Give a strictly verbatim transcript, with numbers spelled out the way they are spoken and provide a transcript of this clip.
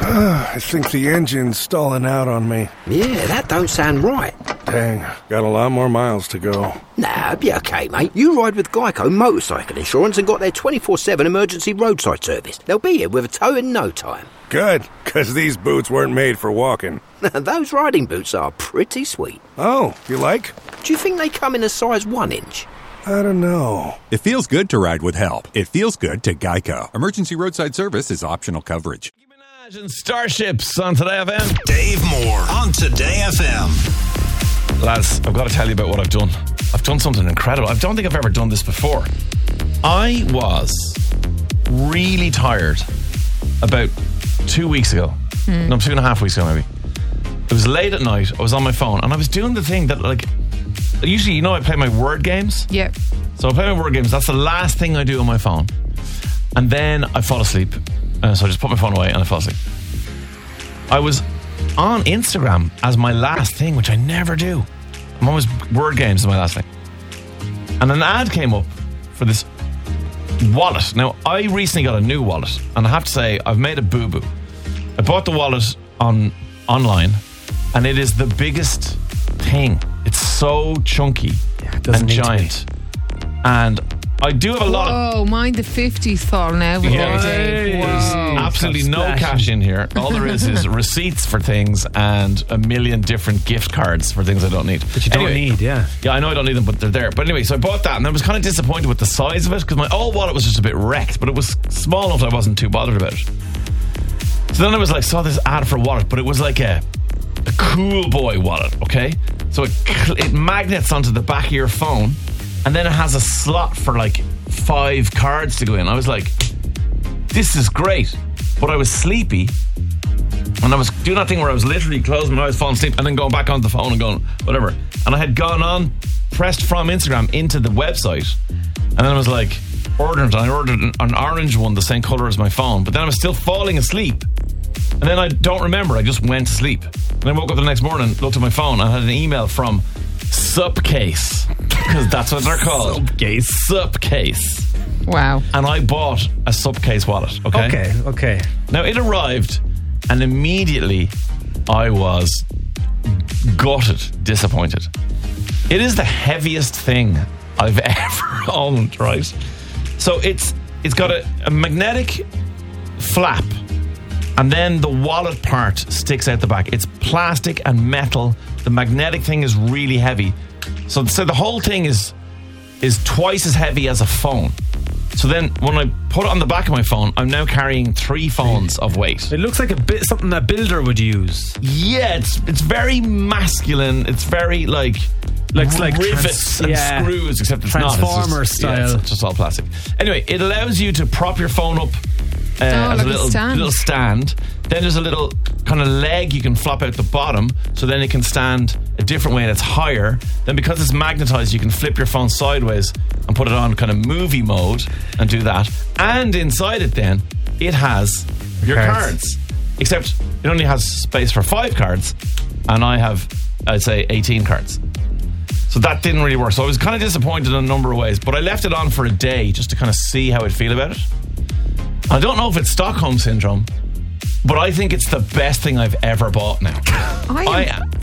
I think the engine's stalling out on me. Yeah, that don't sound right. Dang, got a lot more miles to go. Nah, it'll be okay, mate. You ride with Geico Motorcycle Insurance and got their twenty-four seven emergency roadside service. They'll be here with a tow in no time. Good, because these boots weren't made for walking. Those riding boots are pretty sweet. Oh, you like? Do you think they come in a size one inch? I don't know. It feels good to ride with help. It feels good to Geico. Emergency roadside service is optional coverage. Imagine Starships on Today F M. Dave Moore on Today F M. Lads, I've got to tell you about what I've done. I've done something incredible. I don't think I've ever done this before. I was really tired about two weeks ago. Mm. No, two and a half weeks ago maybe. It was late at night. I was on my phone and I was doing the thing that, like, usually, you know, I play my word games. Yeah. So I play my word games. That's the last thing I do on my phone. And then I fall asleep. Uh, so I just put my phone away and I fall asleep. I was on Instagram as my last thing, which I never do. I'm always word games as my last thing. And an ad came up for this wallet. Now, I recently got a new wallet. And I have to say, I've made a boo-boo. I bought the wallet on online. And it is the biggest thing. It's so chunky yeah, and giant. And I do have a lot of... Oh, mind the fifties falling out. Yeah, Dave. there's absolutely no cash in here. All there is is receipts for things and a million different gift cards for things I don't need. But you don't anyway, need, yeah. Yeah, I know I don't need them, but they're there. But anyway, so I bought that and I was kind of disappointed with the size of it because my old wallet was just a bit wrecked, but it was small enough that I wasn't too bothered about it. So then I was like, saw this ad for a wallet, but it was like a, a cool boy wallet, okay? So it, it magnets onto the back of your phone and then it has a slot for like five cards to go in. I was like, this is great. But I was sleepy and I was doing that thing where I was literally closing my eyes, falling asleep and then going back onto the phone and going whatever. And I had gone on, pressed from Instagram into the website and then I was like, ordering it. And I ordered an, an orange one, the same colour as my phone. But then I was still falling asleep. And then I don't remember. I just went to sleep. And I woke up the next morning, looked at my phone, and I had an email from Supcase. Because that's what they're called. Supcase. Supcase. Wow. And I bought a Supcase wallet, okay? Okay, okay. Now, it arrived, and immediately I was gutted, disappointed. It is the heaviest thing I've ever owned, right? So it's it's got a, a magnetic flap, and then the wallet part sticks out the back. It's plastic and metal. The magnetic thing is really heavy. So, so the whole thing is is twice as heavy as a phone. So then when I put it on the back of my phone, I'm now carrying three phones of weight. It looks like a bit something a builder would use. Yeah, it's it's very masculine. It's very like Looks like rivets trans- and yeah. screws, except it's Transformer not. It's just, style. Yeah, it's just all plastic. Anyway, it allows you to prop your phone up uh, Oh, as like a a little stand. little stand. Then there's a little kind of leg you can flop out the bottom, so then it can stand a different way and it's higher. Then because it's magnetized, you can flip your phone sideways and put it on kind of movie mode and do that. And inside it then, it has your Cards. cards. Except it only has space for five cards, and I have, I'd say, eighteen cards. So that didn't really work. So I was kind of disappointed in a number of ways, but I left it on for a day just to kind of see how I'd feel about it. I don't know if it's Stockholm Syndrome, but I think it's the best thing I've ever bought now. I am I am